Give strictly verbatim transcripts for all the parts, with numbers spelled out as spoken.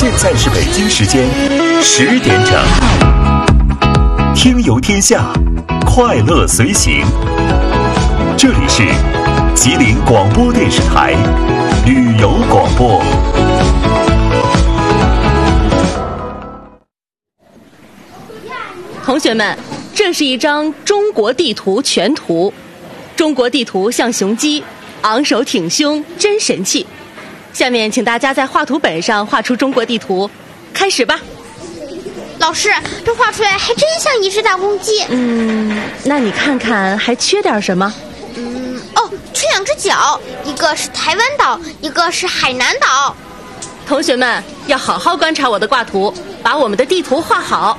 现在是北京时间十点整，听游天下，快乐随行。这里是吉林广播电视台旅游广播。 同学们，这是一张中国地图全图。中国地图像雄鸡，昂首挺胸，真神气。下面请大家在画图本上画出中国地图，开始吧。 老师，这画出来还真像一只大公鸡。 嗯，那你看看还缺点什么？ 嗯，哦，缺两只脚，一个是台湾岛，一个是海南岛。 同学们要好好观察我的挂图，把我们的地图画好。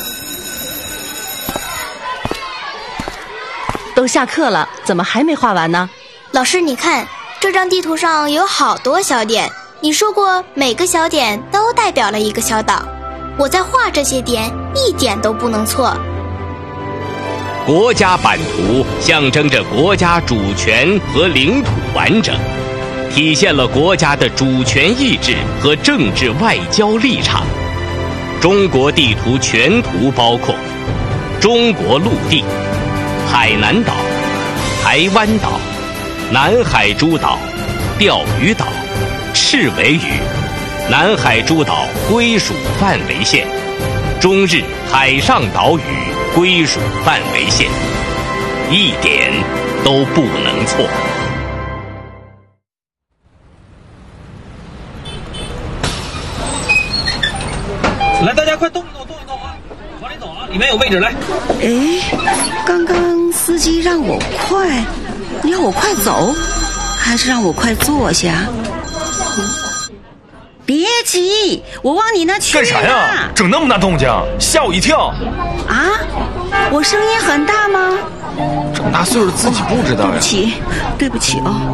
都下课了，怎么还没画完呢？ 老师，你看这张地图上有好多小点，你说过每个小点都代表了一个小岛，我在画这些点一点都不能错。 国家版图象征着国家主权和领土完整，体现了国家的主权意志和政治外交立场。中国地图全图包括中国陆地、海南岛、台湾岛、南海诸岛、钓鱼岛、赤尾屿、南海诸岛归属范围线、中日海上岛屿归属范围线，一点都不能错。 来，大家快动一动，动一动啊！往里走啊，里面有位置，来。 哎，刚刚司机让我快，你要我快走，还是让我快坐下？别急，我往你那去。 干啥呀？整那么大动静，吓我一跳！ 啊，我声音很大吗？ 这么大岁数自己不知道呀。 对不起，对不起哦。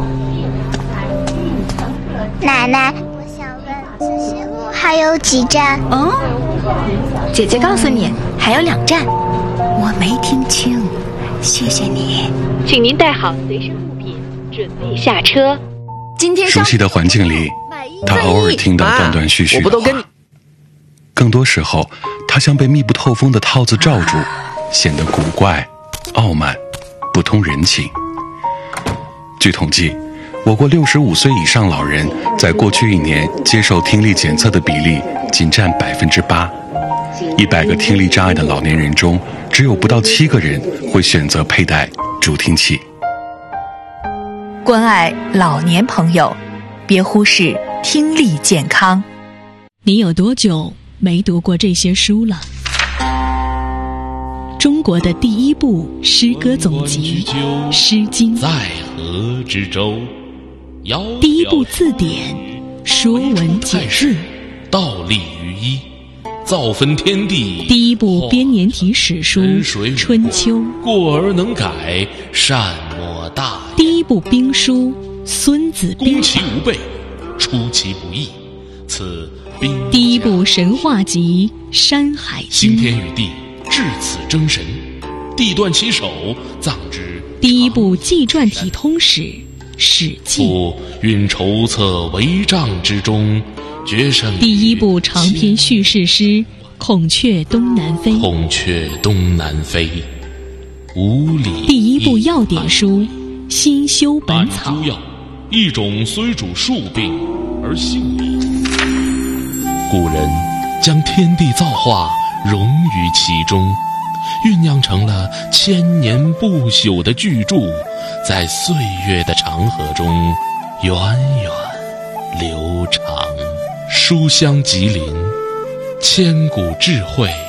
奶奶，我想问，慈溪路还有几站？ 嗯， 姐姐告诉你，还有两站。 我没听清，谢谢你。 请您带好随身物品，准备下车。 今天熟悉的环境里，他偶尔听到断断续续的话，更多时候他像被密不透风的套子罩住，显得古怪、傲慢、不通人情。据统计，我国六十五岁以上老人在过去一年接受听力检测的比例仅占百分之八，一百个听力障碍的老年人中，只有不到七个人会选择佩戴助听器。 关爱老年朋友，别忽视听力健康。 你有多久没读过这些书了？中国的第一部诗歌总集《诗经》， 在河之洲， 第一部字典《说文解字》， 倒立于一，造分天地。 第一部编年体史书《春秋》， 过而能改，善莫大焉。 第一部兵书《孙子兵法》， 攻其无备，出其不意，此兵。 第一部神话集《山海经》， 兴天与地，至此争神，地断其手，葬之。 第一部纪传体通史《史记》， 夫运筹策帷帐之中，决胜。 第一部长篇叙事诗《孔雀东南飞》， 孔雀东南飞，无礼。 第一部药典书《新修本草》， 诸药，一种虽主数病而性也。古人将天地造化融于其中，酝酿成了千年不朽的巨著，在岁月的长河中源远流长。书香吉林，千古智慧